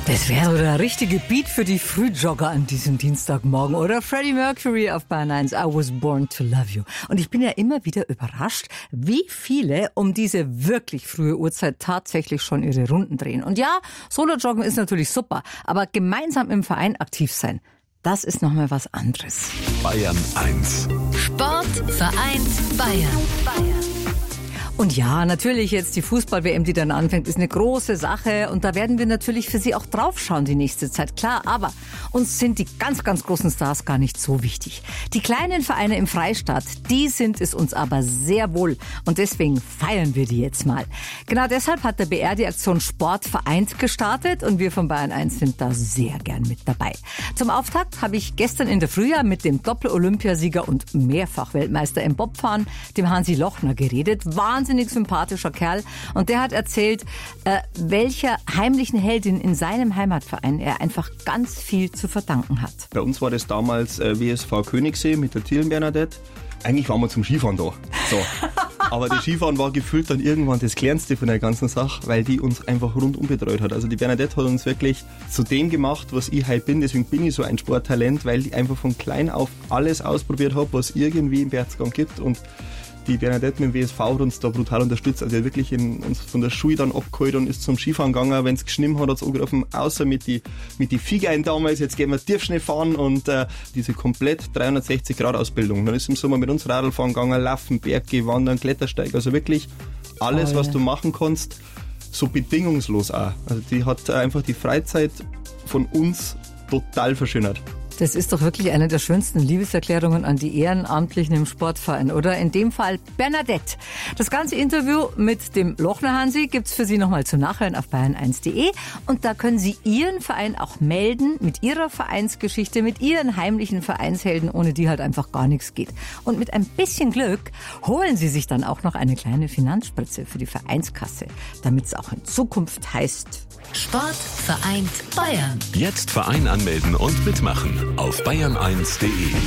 Das wäre so der richtige Beat für die Frühjogger an diesem Dienstagmorgen, oder? Freddie Mercury auf Bayern 1, I was born to love you. Und ich bin ja immer wieder überrascht, wie viele um diese wirklich frühe Uhrzeit tatsächlich schon ihre Runden drehen. Und ja, Solo-Joggen ist natürlich super, aber gemeinsam im Verein aktiv sein, das ist nochmal was anderes. Bayern 1. Sport vereint Bayern. Und ja, natürlich jetzt die Fußball-WM, die dann anfängt, ist eine große Sache. Und da werden wir natürlich für Sie auch draufschauen die nächste Zeit, klar. Aber uns sind die ganz, ganz großen Stars gar nicht so wichtig. Die kleinen Vereine im Freistaat, die sind es uns aber sehr wohl. Und deswegen feiern wir die jetzt mal. Genau deshalb hat der BR die Aktion Sport vereint gestartet. Und wir von Bayern 1 sind da sehr gern mit dabei. Zum Auftakt habe ich gestern in der Früh mit dem Doppel-Olympiasieger und Mehrfach-Weltmeister im Bobfahren, dem Hansi Lochner, geredet. Wahnsinnig sympathischer Kerl. Und der hat erzählt, welcher heimlichen Heldin in seinem Heimatverein er einfach ganz viel zu verdanken hat. Bei uns war das damals WSV Königssee mit der Thielen Bernadette. Eigentlich waren wir zum Skifahren da. So. Aber das Skifahren war gefühlt dann irgendwann das Kleinste von der ganzen Sache, weil die uns einfach rundum betreut hat. Also die Bernadette hat uns wirklich zu dem gemacht, was ich heute bin. Deswegen bin ich so ein Sporttalent, weil ich einfach von klein auf alles ausprobiert habe, was irgendwie im Berchtesgaden gibt. Und die Bernadette mit dem WSV hat uns da brutal unterstützt. Also er hat wirklich uns von der Schule dann abgeholt und ist zum Skifahren gegangen. Wenn es geschnitten hat, hat es angerufen, außer mit die Viegein damals, jetzt gehen wir Tiefschnee fahren und diese komplett 360-Grad-Ausbildung. Dann ist im Sommer mit uns Radl fahren gegangen, Laufen, Berggehen, Wandern, Klettersteig. Also wirklich alles, was du machen kannst, so bedingungslos auch. Also die hat einfach die Freizeit von uns total verschönert. Das ist doch wirklich eine der schönsten Liebeserklärungen an die Ehrenamtlichen im Sportverein, oder? In dem Fall Bernadette. Das ganze Interview mit dem Lochner Hansi gibt's für Sie nochmal zum Nachhören auf bayern1.de. Und da können Sie Ihren Verein auch melden mit Ihrer Vereinsgeschichte, mit Ihren heimlichen Vereinshelden, ohne die halt einfach gar nichts geht. Und mit ein bisschen Glück holen Sie sich dann auch noch eine kleine Finanzspritze für die Vereinskasse, damit es auch in Zukunft heißt: Sport vereint Bayern. Jetzt Verein anmelden und mitmachen auf bayern1.de.